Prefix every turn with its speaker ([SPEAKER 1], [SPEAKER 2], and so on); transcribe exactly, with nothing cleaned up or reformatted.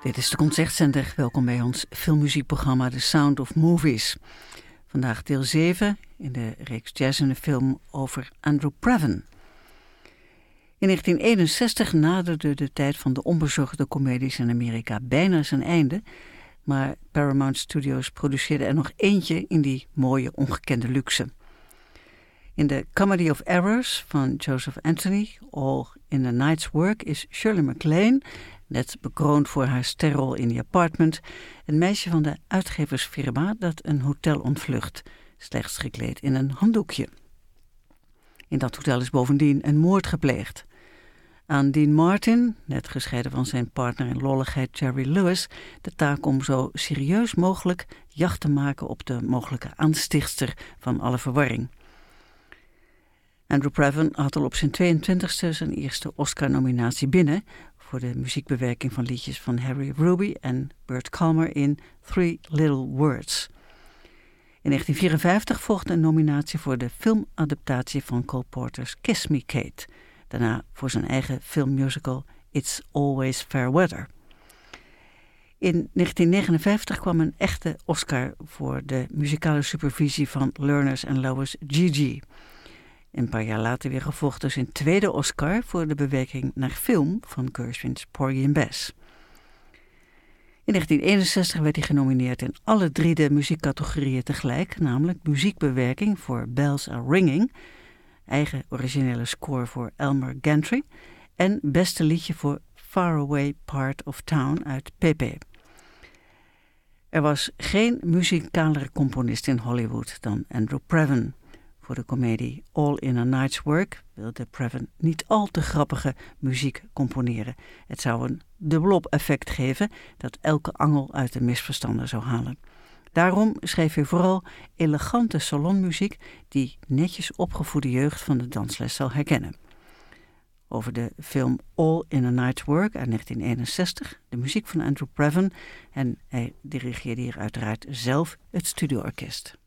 [SPEAKER 1] Dit is de Concertzender. Welkom bij ons filmmuziekprogramma The Sound of Movies. Vandaag deel zeven in de reeks jazz en de film over Andrew Previn. In negentien eenenzestig naderde de tijd van de onbezorgde comedies in Amerika bijna zijn einde, maar Paramount Studios produceerde er nog eentje in die mooie ongekende luxe. In de Comedy of Errors van Joseph Anthony, All in a Night's Work, is Shirley MacLaine, net bekroond voor haar sterrol in The Apartment, een meisje van de uitgeversfirma dat een hotel ontvlucht, slechts gekleed in een handdoekje. In dat hotel is bovendien een moord gepleegd. Aan Dean Martin, net gescheiden van zijn partner in lolligheid Jerry Lewis, de taak om zo serieus mogelijk jacht te maken op de mogelijke aanstichtster van alle verwarring. Andrew Previn had al op zijn tweeëntwintigste zijn eerste Oscar-nominatie binnen voor de muziekbewerking van liedjes van Harry Ruby en Burt Kalmer in Three Little Words. In negentien vierenvijftig volgde een nominatie voor de filmadaptatie van Cole Porter's Kiss Me Kate, daarna voor zijn eigen filmmusical It's Always Fair Weather. In negentien negenenvijftig kwam een echte Oscar voor de muzikale supervisie van Learners en Lois Gigi. Een paar jaar later weer gevolgd door zijn tweede Oscar voor de bewerking naar film van Gershwin's Porgy and Bess. In negentien eenenzestig werd hij genomineerd in alle drie de muziekcategorieën tegelijk, namelijk muziekbewerking voor Bells Are Ringing, eigen originele score voor Elmer Gantry en beste liedje voor Faraway Part of Town uit Pepe. Er was geen muzikalere componist in Hollywood dan Andrew Previn. Voor de komedie All in a Night's Work wilde Previn niet al te grappige muziek componeren. Het zou een dubbelop effect geven dat elke angel uit de misverstanden zou halen. Daarom schreef hij vooral elegante salonmuziek die netjes opgevoede jeugd van de dansles zal herkennen. Over de film All in a Night's Work uit negentien eenenzestig, de muziek van Andrew Previn, en hij dirigeerde hier uiteraard zelf het studioorkest.